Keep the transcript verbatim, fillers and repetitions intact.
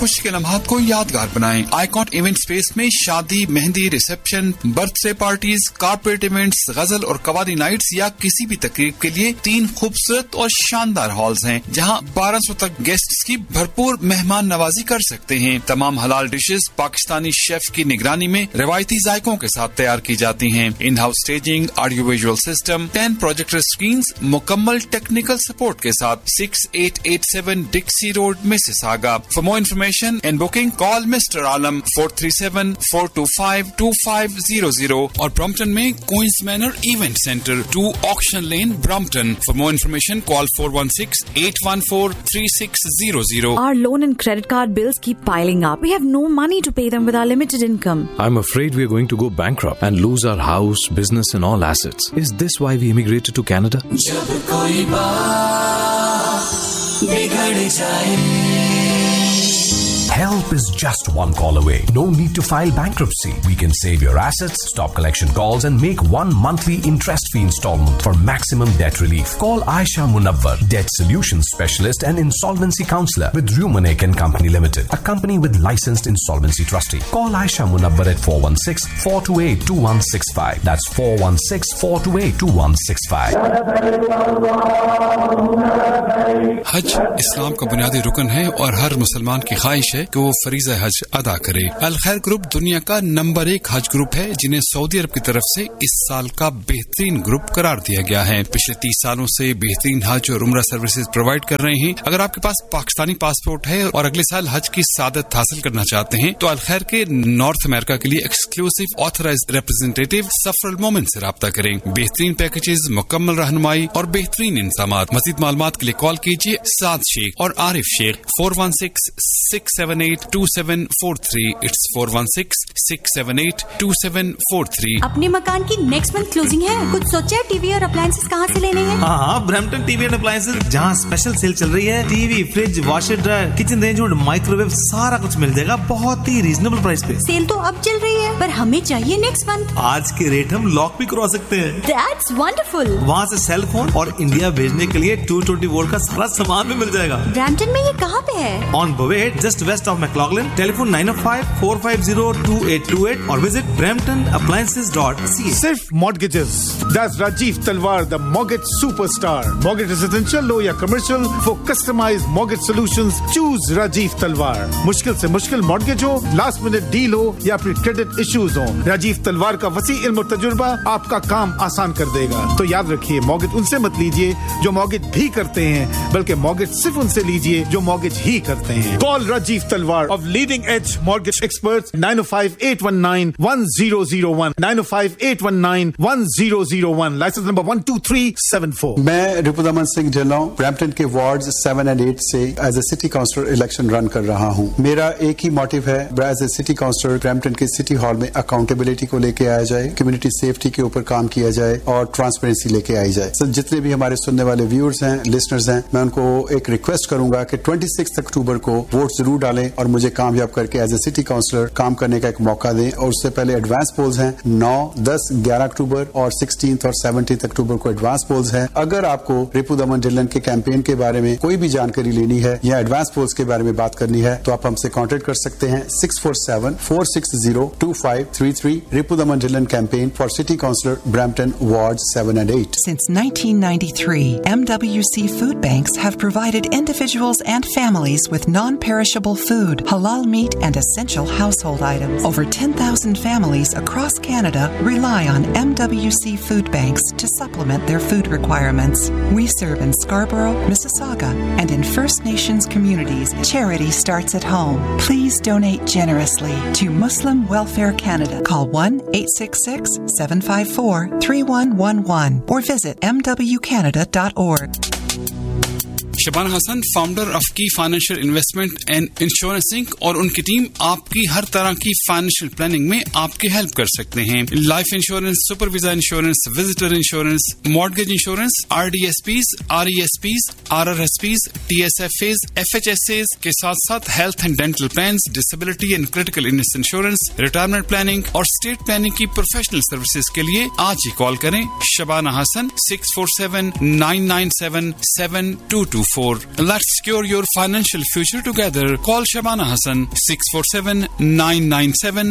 खुशी के लम्हात को यादगार बनाएं। आइकॉन इवेंट स्पेस में शादी, mehndi, reception, birthday parties, corporate events, गजल और कवाली नाइट्स या किसी भी तकरीब के लिए तीन खूबसूरत और शानदार हॉल्स हैं, जहां बारह सौ तक गेस्ट्स की भरपूर मेहमान नवाजी कर सकते हैं। तमाम हलाल डिशेस पाकिस्तानी शेफ की निगरानी में रिवायती जायकों के साथ तैयार की जाती हैं। In house staging, audio visual system, ten projector screens, मुकम्मल टेक्निकल सपोर्ट के साथ six eight eight seven डिक्सी road, Mississauga. For more information and booking call mister Alam four three seven four to five to five zero zero और Brampton में queen's manner event centre to auction lane, Brampton. For more information call four one six eight one four three six zero zero. Our loan and credit card bills keep piling up. We have no money to pay them with our limited income. I'm afraid we're going to go bankrupt and lose our house, business and all assets. Is this why we immigrated to Canada? जब कोई बात बिगड़ जाए. Help is just one call away. No need to file bankruptcy. We can save your assets, stop collection calls and make one monthly interest-free installment for maximum debt relief. Call Aisha Munawwar, Debt Solutions Specialist and Insolvency Counselor with Rumanek and Company Limited, a company with licensed insolvency trustee. Call Aisha Munawwar at four one six four two eight two one six five. That's four one six four two eight two one six five. हज इस्लाम का बुनियादी रुकन है और हर मुसलमान की ख्वाहिश है कि वो फरीज़ा हज अदा करे। अल खैर ग्रुप दुनिया का नंबर एक हज ग्रुप है, जिन्हें सऊदी अरब की तरफ से इस साल का बेहतरीन ग्रुप करार दिया गया है। पिछले तीस सालों से बेहतरीन हज और उम्रा सर्विसेज प्रोवाइड कर रहे हैं। अगर आपके पास पाकिस्तानी पासपोर्ट है और अगले साल हज की सादत हासिल करना चाहते हैं तो अल खैर के नॉर्थ अमेरिका के लिए एक्सक्लूसिव ऑथराइज्ड रिप्रेजेंटेटिव सफरल मोमेंट से राब्ता करें। बेहतरीन पैकेजेस, मुकम्मल रहनुमाई और बेहतरीन इंतजामात। मज़ीद मालूमात के लिए कॉल कीजिए साद शेख और Arif Sheikh four one six six seven eight to seven four three. It's four one six six seven eight to seven four three. अपने मकान की नेक्स्ट मंथ क्लोजिंग है, कुछ सोचा है? टीवी और अप्लायंसेस कहाँ से लेने हैं? हाँ हाँ, ब्रैम्पटन टीवी एंड अप्लायंसेस, जहाँ स्पेशल सेल चल रही है। TV, fridge, washer dryer, kitchen range और माइक्रोवेव सारा कुछ मिल जाएगा बहुत ही रीजनेबल प्राइस पे। सेल तो अब चल रही है पर हमें चाहिए नेक्स्ट मंथ। आज के रेट हम लॉक भी करवा सकते हैं। That's wonderful. वहाँ से सेल फोन और इंडिया भेजने के लिए टू ट्वेंटी वोल्ट का सारा सामान भी मिल जाएगा। ब्रैम्पटन में ये कहाँ पे है? On बोवेट, just waste of मैक्लॉगलन. Telephone nine O five four five zero to eight to eight और visit brampton appliances dot c a. Sirf Mortgages. That's Rajiv Talwar, the mortgage superstar. Mortgage residential, low या commercial, for customized mortgage solutions, choose Rajiv Talwar. मुश्किल से मुश्किल mortgage हो, last minute deal हो या फिर credit issues हो, राजीव तलवार का वसी इल्म और तजुर्बा आपका काम आसान कर देगा। तो याद रखिए, mortgage उनसे मत लीजिए जो mortgage भी करते हैं, बल्कि mortgage सिर्फ उनसे लीजिए जो mortgage ही करते हैं। Call Rajiv Talwar of Leading Edge Mortgage Experts nine oh five eight one nine one zero zero one nine oh five eight one nine one zero zero one. License number one two three seven four. मैं Ripudaman Singh Dhillon Brampton के wards seven and eight से as a city counsellor election run कर रहा हूँ। मेरा एक ही motive है, as a city counsellor Brampton के सिटी हॉल में अकाउंटेबिलिटी को लेके आया जाए, कम्युनिटी सेफ्टी के ऊपर काम किया जाए और ट्रांसपेरेंसी लेके आई जाए। so, जितने भी हमारे सुनने वाले व्यूअर्स हैं, लिसनर्स हैं, मैं उनको एक रिक्वेस्ट करूंगा कि छब्बीस अक्टूबर को वोट जरूर डालें और मुझे कामयाब करके एज ए सिटी काउंसलर काम करने का एक मौका दें। और उससे पहले एडवांस पोल्स हैं नौ, दस, ग्यारह अक्टूबर और सोलह और सत्रह अक्टूबर को एडवांस पोल्स हैं। अगर आपको रिपुदमन ढिल्लन के कैंपेन के बारे में कोई भी जानकारी लेनी है या एडवांस पोल्स के बारे में बात करनी है तो आप हमसे कॉन्टेक्ट कर सकते हैं six four seven four six zero to five three three. Ripudaman Dhillon campaign for city counsellor Brampton ward seven and eight. Since nineteen ninety-three, M W C food banks have provided individuals and families with non-perishable food, halal meat, and essential household items. Over ten thousand families across Canada rely on M W C food banks to supplement their food requirements. We serve in Scarborough, Mississauga, and in First Nations communities. Charity starts at home. Please donate generously to Muslim Welfare Canada. Call one eight six six seven five four three one one one or visit m w canada dot org. Shabana Hasan, founder of की financial investment and इंश्योरेंसिंग, और उनकी team आपकी हर तरह की financial planning में आपकी help कर सकते हैं। Life insurance, super visa insurance, visitor insurance, mortgage insurance, R D S Ps, R E S Ps, are R S Ps, T S F as, F H S as के साथ साथ health and dental plan, disability and critical illness insurance, retirement planning और state planning की professional services के लिए आज ही call करें। Shabana Hasan six four seven nine nine seven seven to to four. Let's secure your financial future together. Call Shabana Hassan six four seven nine nine seven